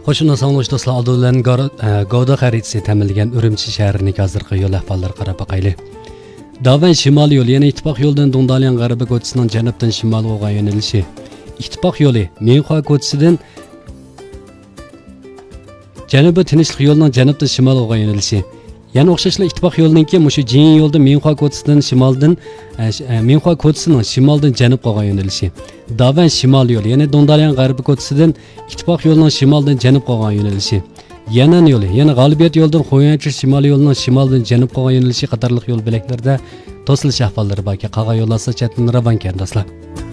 Qo'shni sog'liq do'stlar oldidan Gavda xaritasi ta'minlangan Urumchi shahrining hozirgi yo'l ahvollariga qarab boqaylik. Davan shimoliy yo'li, ya'ni ittifoq yo'lidan Dongdalian g'arbiy ko'chasining janubdan shimolga yo'nalishi. Ittifoq yo'li Minxua ko'chasidan janubiy tinchlik yo'lining janubdan shimolga yo'nalishi. Yana o'xshashli ittifoq yo'lininki mushu Jin yo'lda Minxua ko'chasidan shimoldan Minxua ko'chasining shimoldan janubga yo'nalishi. Davan shimoliy yo'li, ya'ni Dongdalian g'arbiy ko'chasidan ittifoq yo'lining shimoldan janubga yo'nalishi. Yanan yo'li, ya'ni G'olibiyat yo'lidan Xo'yanchi shimoliy yo'lining shimoldan janubga yo'nalishi qatorliq yo'l belaklarida to'silish ahvollari borki, qolgan yo'llar chetdan ravon keldi do'stlar.